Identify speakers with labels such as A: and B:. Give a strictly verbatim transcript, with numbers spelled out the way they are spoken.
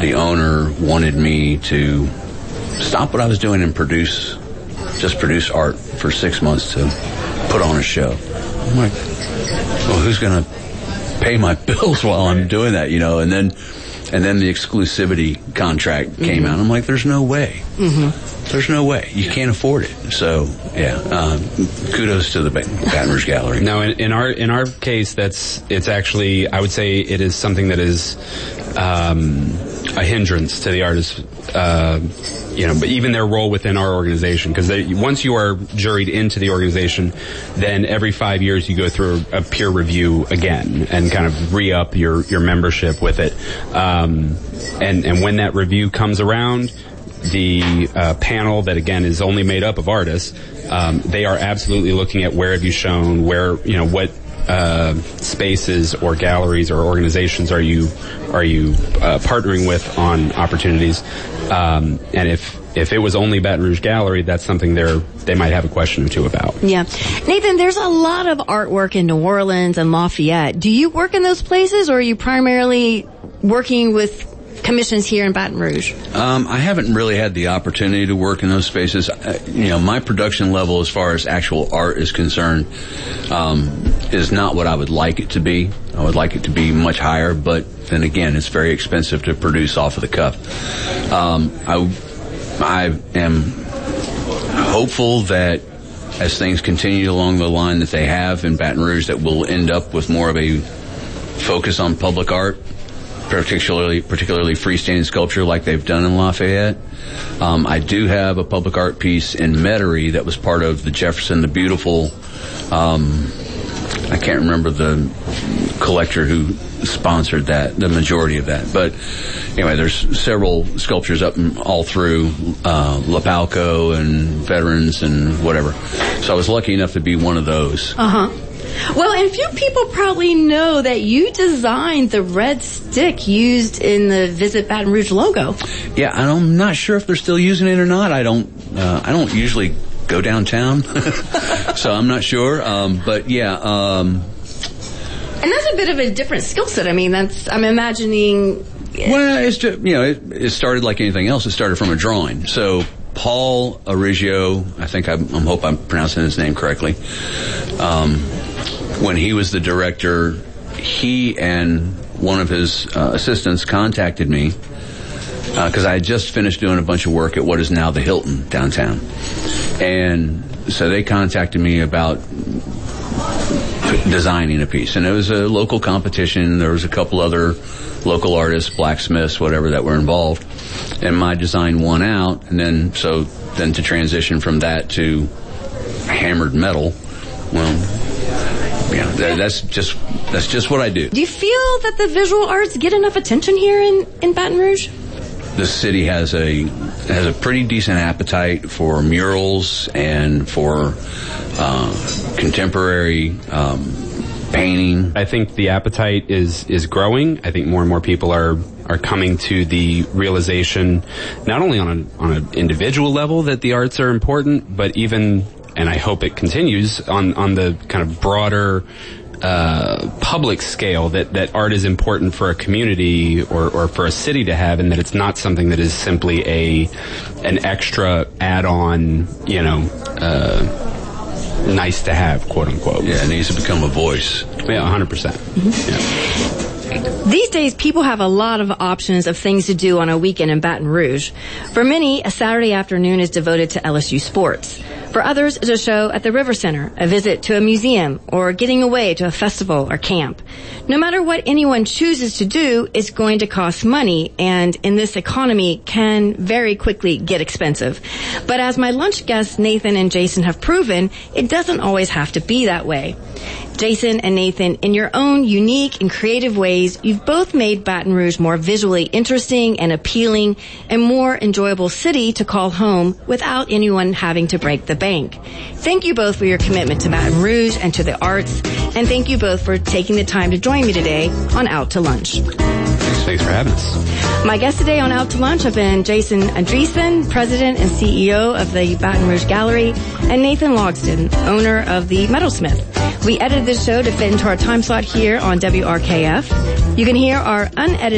A: the owner wanted me to stop what I was doing and produce, just produce art for six months to put on a show. I'm like, well, who's going to pay my bills while I'm doing that, you know? And then, and then the exclusivity contract came mm-hmm. out. I'm like, there's no way. Mm-hmm. There's no way. You can't afford it. So, yeah, um, kudos to the Baton Rouge Gallery.
B: No, in, in our in our case, that's it's actually, I would say it is something that is um, a hindrance to the artists, uh, you know, but even their role within our organization. Because once you are juried into the organization, then every five years you go through a peer review again and kind of re-up your, your membership with it. Um, and, and when that review comes around, the uh, panel that, again, is only made up of artists, um, they are absolutely looking at where have you shown, where, you know, what uh, spaces or galleries or organizations are you are you uh, partnering with on opportunities. Um, and if if it was only Baton Rouge Gallery, that's something they're they might have a question or two about.
C: Yeah. Nathan, there's a lot of artwork in New Orleans and Lafayette. Do you work in those places, or are you primarily working with commissions here in Baton Rouge?
A: Um, I haven't really had the opportunity to work in those spaces. Uh, you know, my production level as far as actual art is concerned um, is not what I would like it to be. I would like it to be much higher, but then again, it's very expensive to produce off of the cuff. Um, I, I am hopeful that as things continue along the line that they have in Baton Rouge, that we'll end up with more of a focus on public art, particularly particularly freestanding sculpture like they've done in Lafayette. Um, I do have a public art piece in Metairie that was part of the Jefferson the Beautiful. Um, I can't remember the collector who sponsored that, the majority of that. But anyway, there's several sculptures up in, all through uh, Lapalco and Veterans and whatever. So I was lucky enough to be one of those.
C: Uh-huh. Well, and few people probably know that you designed the red stick used in the Visit Baton Rouge logo.
A: Yeah, I'm not sure if they're still using it or not. I don't. Uh, I don't usually go downtown, so I'm not sure. Um, but yeah. Um,
C: and that's a bit of a different skill set. I mean, that's I'm imagining.
A: Well, it's just, you know, it, it started like anything else. It started from a drawing. So Paul Arigio, I think I, I hope I'm pronouncing his name correctly. Um, When he was the director, he and one of his uh, assistants contacted me because uh, I had just finished doing a bunch of work at what is now the Hilton downtown. And so they contacted me about designing a piece. And it was a local competition. There was a couple other local artists, blacksmiths, whatever, that were involved. And my design won out. And then, so then to transition from that to hammered metal, well... Yeah, that, that's just that's just what I do.
C: Do you feel that the visual arts get enough attention here in, in Baton Rouge?
A: The city has a has a pretty decent appetite for murals and for uh, contemporary um, painting.
B: I think the appetite is is growing. I think more and more people are are coming to the realization, not only on a, on an individual level that the arts are important, but even, and I hope it continues, on, on the kind of broader uh, public scale, that, that art is important for a community or, or for a city to have, and that it's not something that is simply a an extra add-on, you know, uh, nice to have, quote unquote.
A: Yeah, it needs to become a voice.
B: Yeah, one hundred percent. Mm-hmm. Yeah.
C: These days, people have a lot of options of things to do on a weekend in Baton Rouge. For many, a Saturday afternoon is devoted to L S U sports. For others, it's a show at the River Center, a visit to a museum, or getting away to a festival or camp. No matter what anyone chooses to do, it's going to cost money, and in this economy can very quickly get expensive. But as my lunch guests Nathan and Jason have proven, it doesn't always have to be that way. Jason and Nathan, in your own unique and creative ways, you've both made Baton Rouge more visually interesting and appealing and more enjoyable city to call home without anyone having to break the bank. Thank you both for your commitment to Baton Rouge and to the arts, and thank you both for taking the time to join me today on Out to Lunch.
B: Thanks, thanks for having us.
C: My guests today on Out to Lunch have been Jason Andreessen, President and C E O of the Baton Rouge Gallery, and Nathan Logsdon, owner of the Metalsmith. We edited this show to fit into our time slot here on W R K F. You can hear our unedited